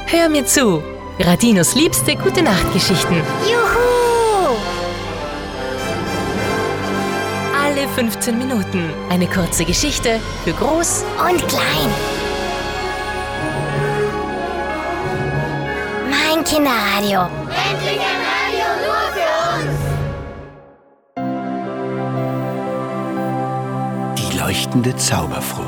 Hör mir zu. Radinos liebste Gute-Nacht-Geschichten. Juhu! Alle 15 Minuten eine kurze Geschichte für Groß Und klein. Mein Kinderradio. Endlich ein Radio nur für uns. Die leuchtende Zauberfrucht.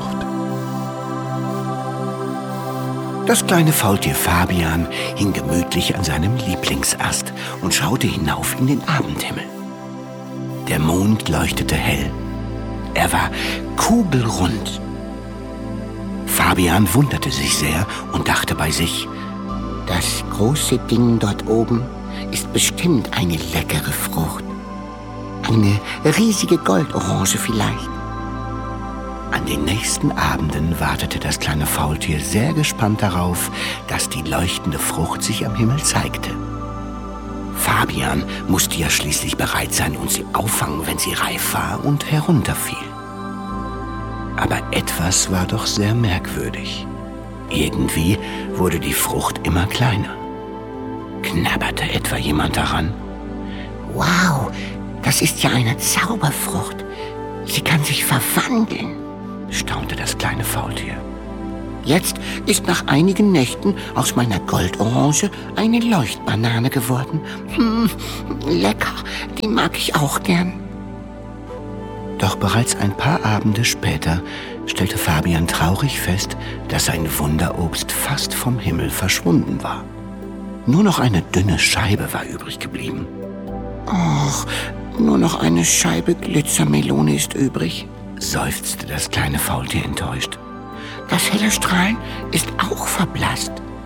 Das kleine Faultier Fabian hing gemütlich an seinem Lieblingsast und schaute hinauf in den Abendhimmel. Der Mond leuchtete hell. Er war kugelrund. Fabian wunderte sich sehr und dachte bei sich: Das große Ding dort oben ist bestimmt eine leckere Frucht. Eine riesige Goldorange vielleicht. An den nächsten Abenden wartete das kleine Faultier sehr gespannt darauf, dass die leuchtende Frucht sich am Himmel zeigte. Fabian musste ja schließlich bereit sein und sie auffangen, wenn sie reif war und herunterfiel. Aber etwas war doch sehr merkwürdig. Irgendwie wurde die Frucht immer kleiner. Knabberte etwa jemand daran? Wow, das ist ja eine Zauberfrucht. Sie kann sich verwandeln, staunte das kleine Faultier. Jetzt ist nach einigen Nächten aus meiner Goldorange eine Leuchtbanane geworden. Lecker, die mag ich auch gern. Doch bereits ein paar Abende später stellte Fabian traurig fest, dass sein Wunderobst fast vom Himmel verschwunden war. Nur noch eine dünne Scheibe war übrig geblieben. Och, nur noch eine Scheibe Glitzermelone ist übrig, seufzte das kleine Faultier enttäuscht. Das helle Strahlen ist auch verblasst.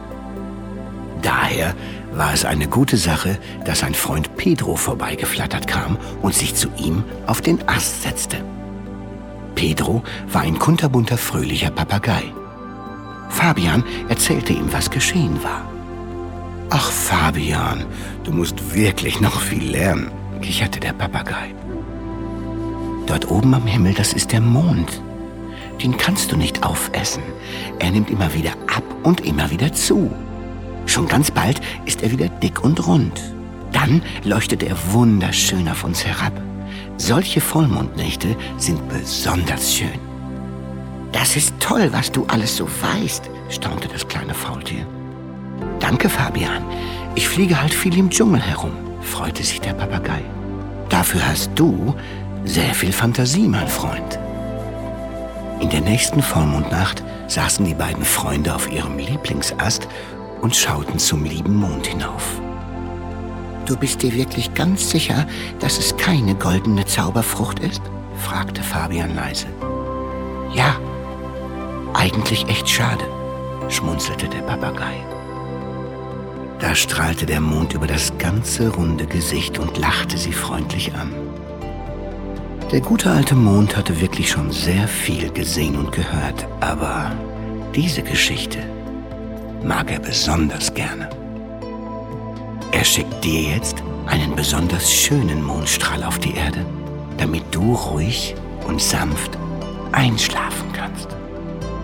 Daher war es eine gute Sache, dass sein Freund Pedro vorbeigeflattert kam und sich zu ihm auf den Ast setzte. Pedro war ein kunterbunter, fröhlicher Papagei. Fabian erzählte ihm, was geschehen war. Ach, Fabian, du musst wirklich noch viel lernen, kicherte der Papagei. Dort oben am Himmel, das ist der Mond. Den kannst du nicht aufessen. Er nimmt immer wieder ab und immer wieder zu. Schon ganz bald ist er wieder dick und rund. Dann leuchtet er wunderschön auf uns herab. Solche Vollmondnächte sind besonders schön. Das ist toll, was du alles so weißt, staunte das kleine Faultier. Danke, Fabian. Ich fliege halt viel im Dschungel herum, freute sich der Papagei. Dafür hast du sehr viel Fantasie, mein Freund. In der nächsten Vollmondnacht saßen die beiden Freunde auf ihrem Lieblingsast und schauten zum lieben Mond hinauf. Du bist dir wirklich ganz sicher, dass es keine goldene Zauberfrucht ist? Fragte Fabian leise. Ja, eigentlich echt schade, schmunzelte der Papagei. Da strahlte der Mond über das ganze runde Gesicht und lachte sie freundlich an. Der gute alte Mond hatte wirklich schon sehr viel gesehen und gehört, aber diese Geschichte mag er besonders gerne. Er schickt dir jetzt einen besonders schönen Mondstrahl auf die Erde, damit du ruhig und sanft einschlafen kannst.